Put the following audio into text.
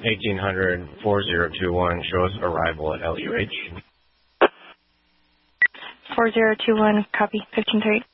1800 4021, show us arrival at LUH. 4021, copy, 1530.